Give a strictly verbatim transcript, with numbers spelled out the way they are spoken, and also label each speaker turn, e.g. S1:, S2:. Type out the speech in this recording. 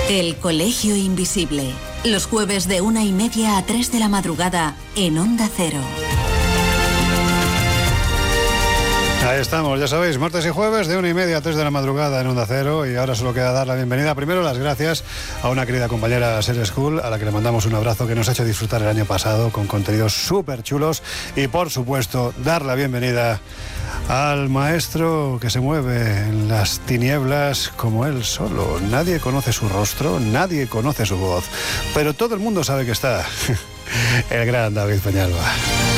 S1: El Colegio Invisible. Los jueves de una y media a tres de la madrugada en Onda Cero.
S2: Ahí estamos, ya sabéis, martes y jueves de una y media a tres de la madrugada en Onda Cero. Y ahora solo queda dar la bienvenida, primero las gracias a una querida compañera Ser School, a la que le mandamos un abrazo, que nos ha hecho disfrutar el año pasado con contenidos súper chulos. Y por supuesto, dar la bienvenida al maestro que se mueve en las tinieblas como él solo. Nadie conoce su rostro, nadie conoce su voz, pero todo el mundo sabe que está. El gran David Peñalba.